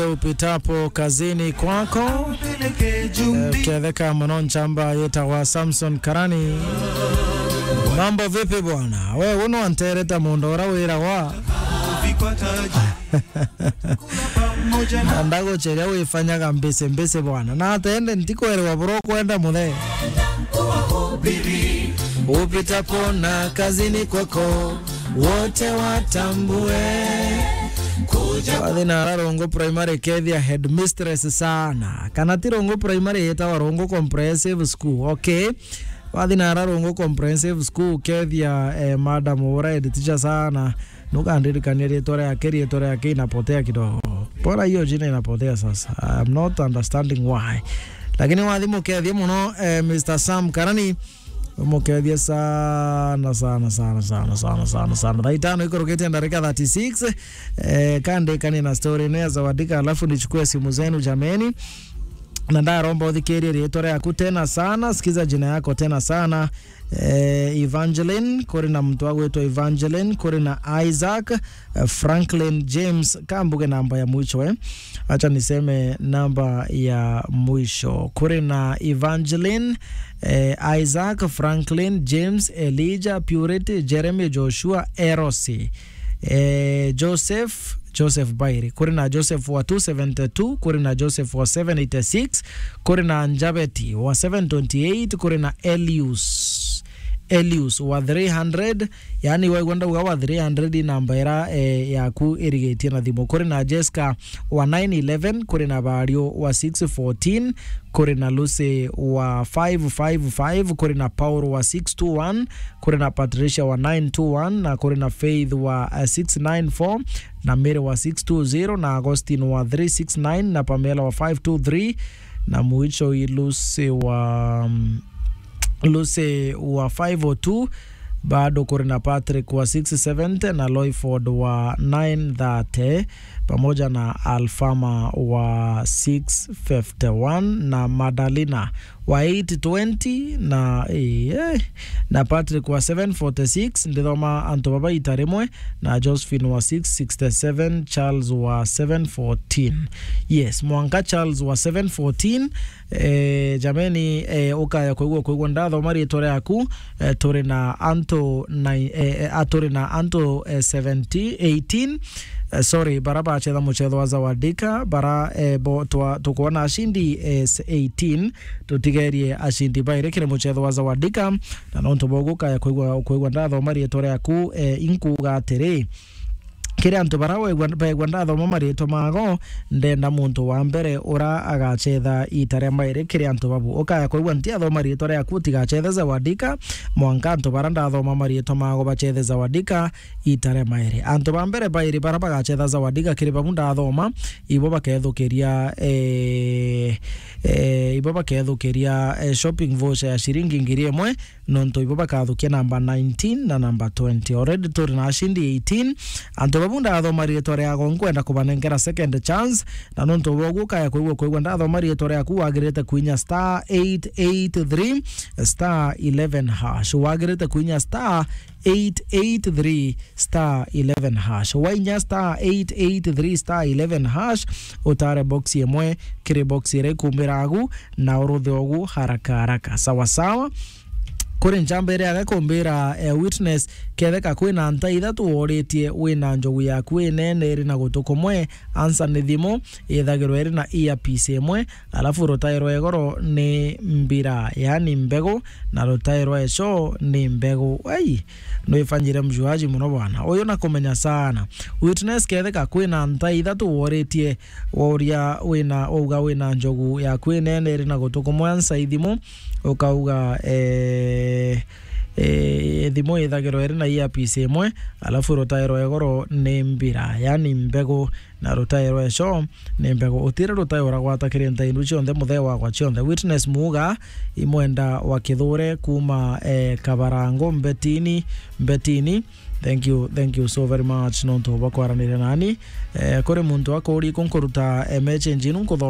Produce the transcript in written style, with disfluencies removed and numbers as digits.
upitapo kazini kwako ukiadheka mwana nchamba yeta wa Samson Karani. Mambo vipi bwana? Wewe unaantereta mondora wera wa Andago chere uifanyaga mbese bwana. Na ataende ntikoelewa bro kwenda mule. Upitapo na kazini kwako wote watambue. Wadina Rongo Primary Kethia headmistress sana. Kanati Rongo Primary yeta wa Rongo Comprehensive School. Okay. Wadina Rongo Comprehensive School Kethia madam ora teacher sana. Nuka andiri kaniri tore yake inapotea kidogo. Pora hiyo jina inapotea sasa. I'm not understanding why. Lakini wadhimu Kethia muno Mr. Sam Karani Mokedia sana. Daitano iko roketi ndarika 36. Kande kani na story neza wadika alafu nichukue simu zenu jameni. Nanda romba udhikiri rietore yaku tena sana. Sikiza jina yako tena sana. Evangeline Korina mtu wangu wetu Evangeline Korina Isaac Franklin James kambuge namba ya mwisho acha niseme namba ya mwisho. Korina Evangeline Isaac Franklin James Elijah Purity Jeremy Joshua Erosi Joseph Bairi Korina Joseph wa 272 Korina Joseph wa 786 Korina Njabeti wa 728 Korina Elius wa 300 yani wagwanda wa 300 namba era ya ku irigate na thimo. Korina Jessica wa 911 Korina Bario wa 614 Korina Lucy wa 555 Korina Paulo wa 621 Korina Patricia wa 921 na Korina Faith wa 694 na Mary wa 620 na Agustin wa 369 na Pamela wa 523 na Muicho Lucy wa 502 bado Korina Patrick wa 670 na Loyford wa 930 pamoja na Alfama wa 651 na Madalina wa 820 na Patrick wa 746 ndithoma anto baba itaremwe na Josephine wa 667 Charles wa 714. Yes, Mwanga Charles wa 714. Jameni ukaya kwigwa ndatho mari tore yaku tore na Anto 18 sorry baraba acheza mchezo wa Zawadika bara tukuona ashindi 18 tutigerie ashindi baire kile mchezo wa Zawadika na nonto boguka ya kwigwa ndatho mari tore yaku inkuga tere kire antu barawe gwandatho mamari tomago ndenda muntu wa mbere ora agachetha itare maire kire antu babu okaya kwigwa ntiatho mari tore yaku tigachetha Zawadika Mwanga antu barandatho mamari tomago bachethe Zawadika itare maire antu bambere baire baraba gachetha Zawadika kire babu ndathoma ibo bakethukiria shopping voucher ya shilingi 1,000 nonto ibo bakathukia namba 19 na namba 20 already turi na ashindi 18 antu babunda athomari tore yago nkwenda kubanengera second chance na nonto boguka ya kwigwa ndathomari tore yaku wagirete kuinya star 883 star 11 hash wagirete kuinya star 883 star 11 hash wainya star 883 star 11 hash utare box yemwe kire box ire kumbiragu na urudhogu haraka sawa kore njambere agakombera witness ketheka kwina nta ithatu woretie wina njogu yaku nene iri na gutukomwe answer ni thimo ithagirwo iri na earpiece emwe alafu rotairo egoro ni mbira yani mbego na rotairo echo ni mbego no ifanyire mjuaji muno bwana uyu na kumenya sana witness ketheka kwina nta ithatu woretie woria wina njogu yaku nene iri na gutukomwe answer ithimo ukauga thimo ithagirwo iri na earpiece emwe alafu rotairo egoro ni mbira yani mbego na rotairo echo ni mbego utire rotairo ragwata kirenta indu cionthe muthewa kwa cionthe witness muga imwenda wa kithure kuma Kabarango mbetini thank you so very much nonto bakwaranire nani kore muntu akori konkoruta message nunko